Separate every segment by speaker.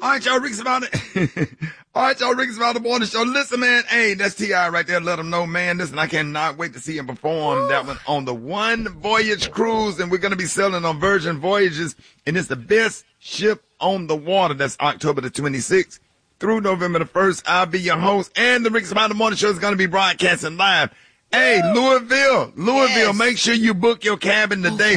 Speaker 1: All right, y'all, Rick's about it. All right, y'all, Rick's about the morning show. Listen, man, hey, that's T.I. right there. Let him know, man. Listen, I cannot wait to see him perform that one on the One Voyage Cruise, and we're going to be sailing on Virgin Voyages, and it's the best ship on the water. That's October the 26th through November the 1st. I'll be your host, and the Rick's about the morning show is going to be broadcasting live. Hey, Louisville, yes. Make sure you book your cabin today.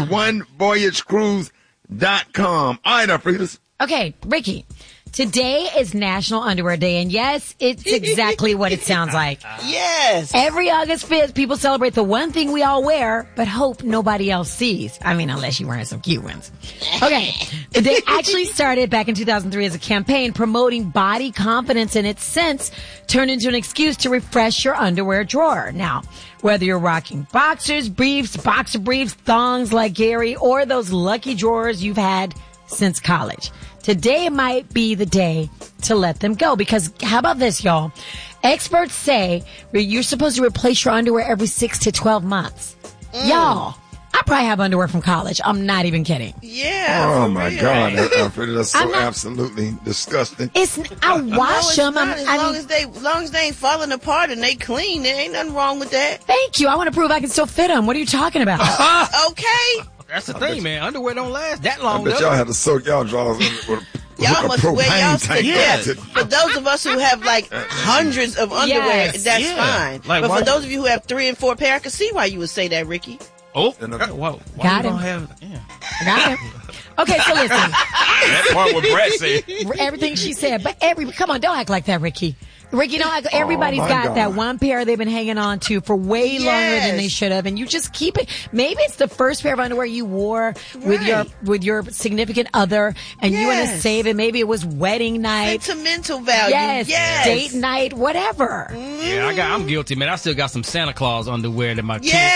Speaker 1: OneVoyageCruise.com. All right, Alfredas.
Speaker 2: Okay, Ricky. Today is National Underwear Day, and yes, it's exactly what it sounds like.
Speaker 3: Yes.
Speaker 2: Every August 5th, people celebrate the one thing we all wear, but hope nobody else sees. I mean, unless you're wearing some cute ones. Okay. The day actually started back in 2003 as a campaign promoting body confidence, and its since turned into an excuse to refresh your underwear drawer. Now, whether you're rocking boxers, briefs, boxer briefs, thongs like Gary, or those lucky drawers you've had since college, today might be the day to let them go. Because how about this, y'all? Experts say you're supposed to replace your underwear every 6 to 12 months. Y'all, I probably have underwear from college. I'm not even kidding.
Speaker 3: Yeah.
Speaker 1: Oh, my God. That's so absolutely disgusting.
Speaker 2: I wash them.
Speaker 3: As long as they ain't falling apart and they clean, there ain't nothing wrong with that.
Speaker 2: Thank you. I want to prove I can still fit them. What are you talking about?
Speaker 3: Okay.
Speaker 4: That's the thing, man. Underwear don't last that long.
Speaker 1: I bet y'all had to soak y'all drawers with
Speaker 3: y'all must wear y'all
Speaker 1: tank.
Speaker 3: Yeah. For those of us who have like hundreds of underwear, that's fine. Like, but for those of you who have 3 and 4 pair, I can see why you would say that, Ricky.
Speaker 4: Oh, whoa.
Speaker 2: Got him. Got him. Okay, so listen.
Speaker 4: That part what Brad said.
Speaker 2: Everything she said. But come on, don't act like that, Ricky. Ricky, everybody's got that one pair they've been hanging on to for way longer than they should have, and you just keep it. Maybe it's the first pair of underwear you wore with your significant other, and you want to save it. Maybe it was wedding night,
Speaker 3: sentimental value,
Speaker 2: date night, whatever.
Speaker 4: Yeah, I'm guilty, man. I still got some Santa Claus underwear that my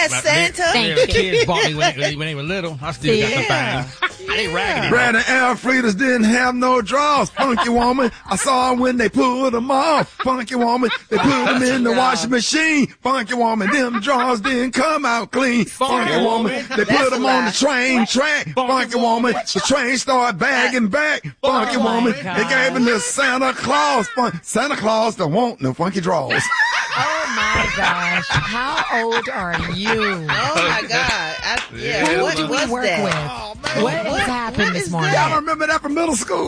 Speaker 3: kids
Speaker 4: bought me when they were little. I still got some things. I ain't raggedy.
Speaker 1: Brad and Alfredas didn't have no drawers. Funky woman, I saw them when they pulled them off. Funky woman, they put them in the washing machine. Funky woman, them drawers didn't come out clean. Funky woman, they put them on the train track. Funky woman, the train started bagging back. Funky woman, they gave them to Santa Claus. Santa Claus don't want no funky drawers.
Speaker 2: Oh my gosh. How old are you?
Speaker 3: Oh my God.
Speaker 2: What do we work with? What has happened this morning?
Speaker 1: Y'all remember that from middle school?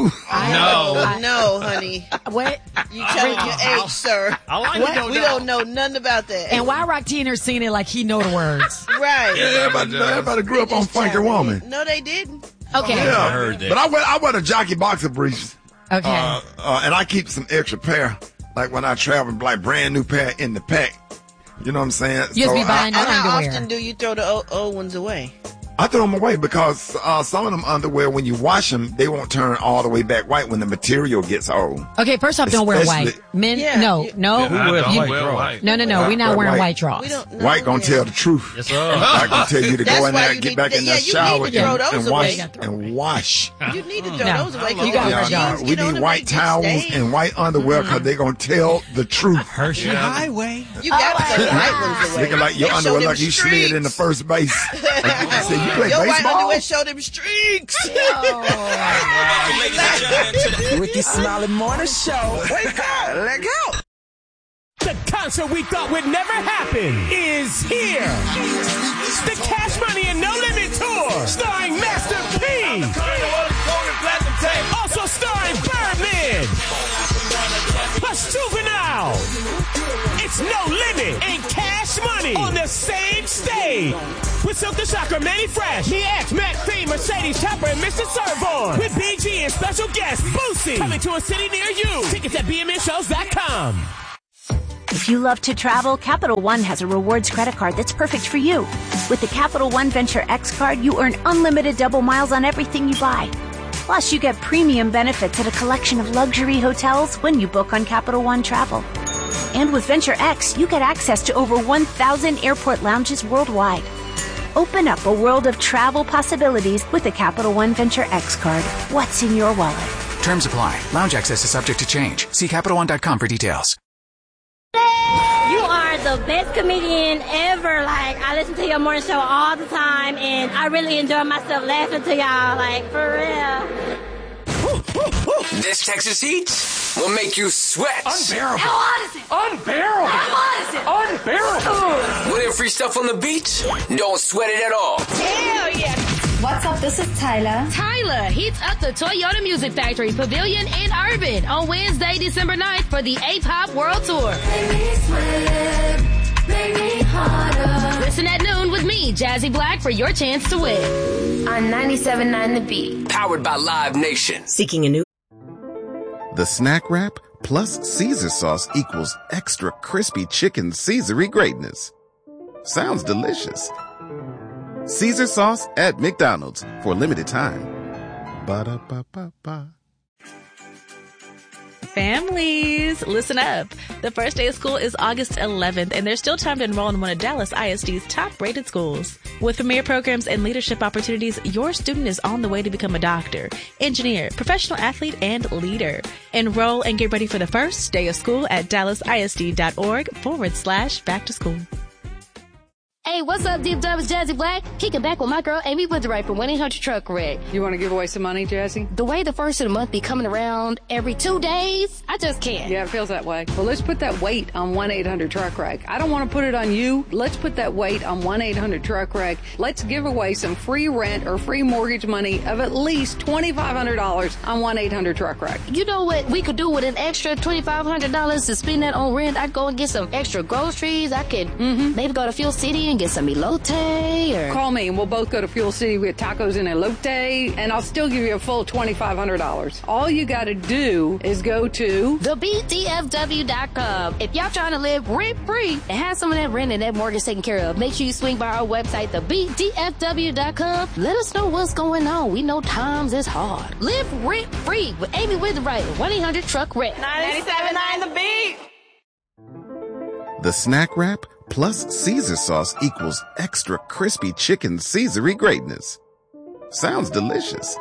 Speaker 3: No, honey.
Speaker 2: What?
Speaker 3: You telling your age, sir. We don't know nothing about that.
Speaker 2: And why Rock Teener singing it like he know the words?
Speaker 3: Right.
Speaker 1: Yeah, everybody grew up on Funky Woman.
Speaker 3: No, they didn't.
Speaker 2: Okay.
Speaker 1: Yeah,
Speaker 4: I heard that.
Speaker 1: But I wear the jockey boxer briefs.
Speaker 2: Okay.
Speaker 1: And I keep some extra pair. Like when I travel, like brand new pair in the pack. You know what I'm saying?
Speaker 2: You just be buying new underwear.
Speaker 3: How often do you throw the old ones away?
Speaker 1: I throw them away because some of them underwear, when you wash them, they won't turn all the way back white when the material gets old.
Speaker 2: Okay, first off, don't wear white. Men, no.
Speaker 4: Who wears white?
Speaker 2: No. We're not wearing white drawers.
Speaker 1: White gonna tell the truth.
Speaker 4: Yes, sir.
Speaker 1: White gonna tell you to go in there and get back in the shower and wash.
Speaker 3: You need to throw those away.
Speaker 1: We need white towels and white underwear because they're gonna tell the truth.
Speaker 4: Hershey Highway.
Speaker 3: You got to throw the white ones away.
Speaker 1: Looking like your underwear like you slid in the first base. You play
Speaker 3: your
Speaker 1: baseball?
Speaker 3: white underwear show them streaks.
Speaker 5: Ricky Smiley Morning Show.
Speaker 3: Wake up. Let go.
Speaker 5: The concert we thought would never happen is here. The Cash Money and No Limit Tour, starring Master P. Also starring Birdman. Plus Juvenile. It's No Limit and Cash Money on the same stage. With Silk the Shocker, Manny Fresh, DX, Matt Free, Mercedes Chopper, and Mr. Servon. With BG and special guest Boosie. Coming to a city near you. Tickets at bmnshows.com.
Speaker 6: If you love to travel, Capital One has a rewards credit card that's perfect for you. With the Capital One Venture X card, you earn unlimited double miles on everything you buy. Plus, you get premium benefits at a collection of luxury hotels when you book on Capital One Travel. And with Venture X, you get access to over 1,000 airport lounges worldwide. Open up a world of travel possibilities with the Capital One Venture X card. What's in your wallet?
Speaker 7: Terms apply. Lounge access is subject to change. See CapitalOne.com for details.
Speaker 8: You are the best comedian ever. Like, I listen to your morning show all the time, and I really enjoy myself laughing to y'all. Like, for real.
Speaker 9: This Texas heat will make you sweat.
Speaker 5: Unbearable.
Speaker 8: How hot is it?
Speaker 5: Unbearable.
Speaker 8: How hot is it?
Speaker 5: Unbearable.
Speaker 9: With free stuff on the beach, don't sweat it at all.
Speaker 8: Hell yeah.
Speaker 10: What's up? This is Tyler.
Speaker 11: Tyler heats up the Toyota Music Factory Pavilion in Irving on Wednesday, December 9th for the A-Pop World Tour.
Speaker 12: Make me sweat, make me harder.
Speaker 11: Listen at noon with me, Jazzy Black, for your chance to win.
Speaker 10: On 97.9 The Beat.
Speaker 9: Powered by Live Nation.
Speaker 13: Seeking a new...
Speaker 14: The snack wrap plus Caesar sauce equals extra crispy chicken Caesar-y greatness. Sounds delicious. Caesar sauce at McDonald's for a limited time. Ba-da-ba-ba-ba.
Speaker 15: Families, listen up. The first day of school is August 11th, and there's still time to enroll in one of Dallas ISD's top-rated schools. With premier programs and leadership opportunities, your student is on the way to become a doctor, engineer, professional athlete, and leader. Enroll and get ready for the first day of school at dallasisd.org/back-to-school.
Speaker 11: Hey, what's up, Deep Dub? It's Jazzy Black. Kicking back with my girl, Amy Witherite from 1-800-TRUCK-WRECK.
Speaker 16: You want to give away some money, Jazzy?
Speaker 11: The way the first of the month be coming around every 2 days, I just can't.
Speaker 16: Yeah, it feels that way. Well, let's put that weight on 1-800-TRUCK-WRECK. I don't want to put it on you. Let's put that weight on 1-800-TRUCK-WRECK. Let's give away some free rent or free mortgage money of at least $2,500 on 1-800-TRUCK-WRECK.
Speaker 11: You know what we could do with an extra $2,500 to spend that on rent? I'd go and get some extra groceries. I could maybe go to Fuel City and get some elote or...
Speaker 16: Call me and we'll both go to Fuel City with tacos and elote, and I'll still give you a full $2,500. All you got to do is go to
Speaker 11: thebdfw.com. If y'all trying to live rent-free and have some of that rent and that mortgage taken care of, make sure you swing by our website, thebdfw.com. Let us know what's going on. We know times is hard. Live rent-free with Amy Witherite, 1-800-TRUCK-WRECK.
Speaker 3: 97.9 The Beat.
Speaker 14: The snack wrap plus Caesar sauce equals extra crispy chicken Caesar-y greatness. Sounds delicious.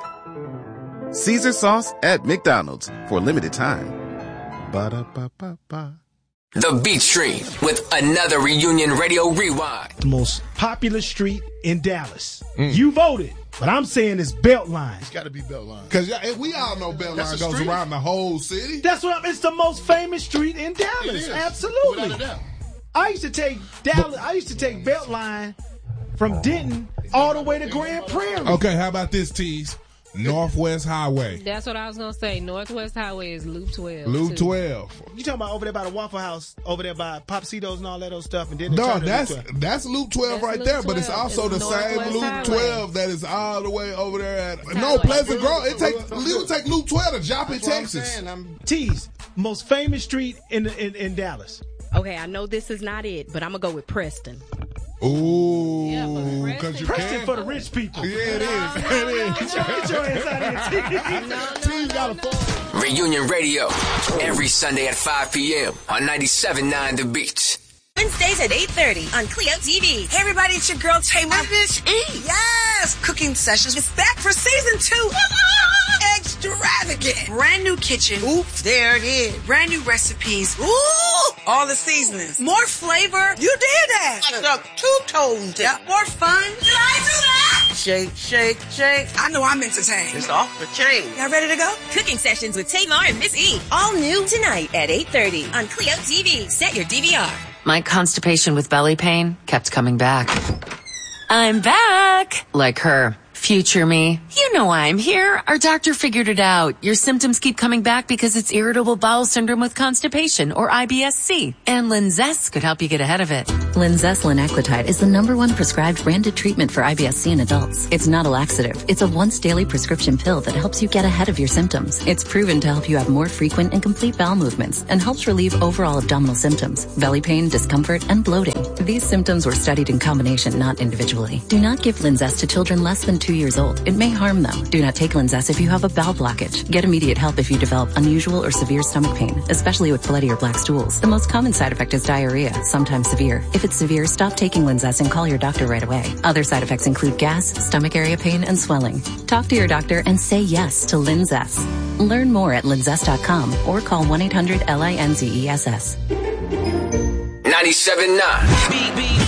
Speaker 14: Caesar sauce at McDonald's for a limited time. Ba-da-ba-ba-ba.
Speaker 9: The Beat Street with another Reunion Radio Rewind.
Speaker 17: The most popular street in Dallas. You voted, but I'm saying it's Beltline.
Speaker 18: It's got to be Beltline. Because we all know Beltline goes around the whole city.
Speaker 17: That's what it's the most famous street in Dallas. Absolutely.
Speaker 18: Without a doubt.
Speaker 17: I used to take Beltline from Denton all the way to Grand Prairie.
Speaker 18: Okay, how about this, Tease? Northwest Highway.
Speaker 19: That's what I was going to say. Northwest Highway is Loop 12.
Speaker 18: Loop 12.
Speaker 17: You talking about over there by the Waffle House, over there by Popsitos and all that other stuff, and then
Speaker 18: no, that's Loop 12 right there, but it's also the same Loop 12 that is all the way over there at Pleasant Grove. It would take Loop 12 to Joplin, Texas.
Speaker 17: Tease, most famous street in Dallas.
Speaker 19: Okay, I know this is not it, but I'm going to go with Preston.
Speaker 18: Ooh,
Speaker 19: yeah,
Speaker 17: Preston for the rich people.
Speaker 18: Yeah, it is.
Speaker 17: Get your ass out of here,
Speaker 9: T. Reunion Radio, every Sunday at 5 p.m. on 97.9 The Beat.
Speaker 20: Wednesdays at 8:30 on Clio TV. Hey everybody, it's your girl Tamar. Miss E. Yes! Cooking Sessions is back for season 2. Extravagant. Brand new kitchen. Oops, there it is. Brand new recipes. Ooh! All the seasonings. More flavor. You did that. Like two-tones. Yeah. More fun. Did I do that? Shake, shake, shake. I know I'm entertained. It's off the chain. Y'all ready to go?
Speaker 21: Cooking Sessions with Tamar and Miss E. All new tonight at 8:30 on Clio TV. Set your DVR.
Speaker 22: My constipation with belly pain kept coming back. I'm back! Like her. Future me. You know I'm here. Our doctor figured it out. Your symptoms keep coming back because it's irritable bowel syndrome with constipation, or IBS-C. And Linzess could help you get ahead of it.
Speaker 23: Linzess linaclotide is the #1 prescribed branded treatment for IBS-C in adults. It's not a laxative. It's a once-daily prescription pill that helps you get ahead of your symptoms. It's proven to help you have more frequent and complete bowel movements and helps relieve overall abdominal symptoms, belly pain, discomfort, and bloating. These symptoms were studied in combination, not individually. Do not give Linzess to children less than 2 years old. It may harm them. Do not take Linzess if you have a bowel blockage. Get immediate help if you develop unusual or severe stomach pain, especially with bloody or black stools. The most common side effect is diarrhea, sometimes severe. If it's severe, stop taking Linzess and call your doctor right away. Other side effects include gas, stomach area pain, and swelling. Talk to your doctor and say yes to Linzess. Learn more at linzess.com or call 1-800-LINZESS.
Speaker 9: 97.9.
Speaker 21: Beating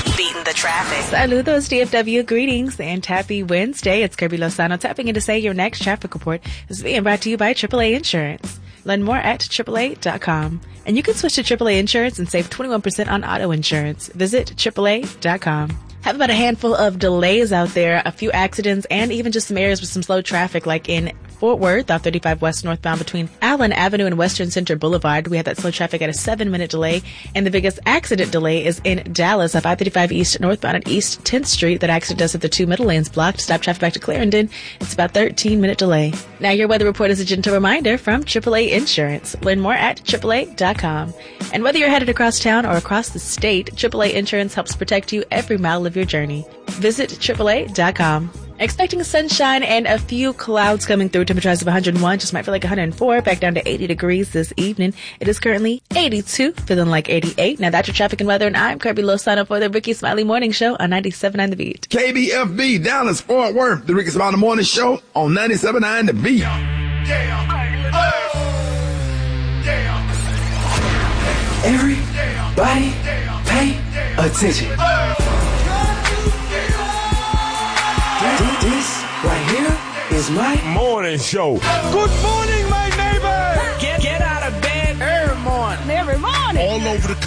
Speaker 21: the traffic.
Speaker 15: Saludos, DFW. Greetings and happy Wednesday. It's Kirby Lozano tapping in to say your next traffic report is being brought to you by AAA Insurance. Learn more at AAA.com. And you can switch to AAA Insurance and save 21% on auto insurance. Visit AAA.com. Have about a handful of delays out there, a few accidents, and even just some areas with some slow traffic, like in Fort Worth, off 35 West northbound between Allen Avenue and Western Center Boulevard. We had that slow traffic at a 7-minute delay. And the biggest accident delay is in Dallas, off I-35 East northbound at East 10th Street. That accident does have the 2 middle lanes blocked. Stop traffic back to Clarendon. It's about 13-minute delay. Now your weather report is a gentle reminder from AAA Insurance. Learn more at AAA.com. And whether you're headed across town or across the state, AAA Insurance helps protect you every mile of your journey. Visit AAA.com. Expecting sunshine and a few clouds coming through. Temperatures of 101, just might feel like 104, back down to 80 degrees this evening. It is currently 82, feeling like 88. Now that's your traffic and weather, and I'm Kirby Lozano for the Ricky Smiley Morning Show on 97.9 The Beat.
Speaker 1: KBFB, Dallas, Fort Worth, the Ricky Smiley Morning Show on 97.9 The Beat.
Speaker 5: Everybody pay attention. This right here is my morning show. Good morning, my neighbor. Get out of bed every morning.
Speaker 18: All over the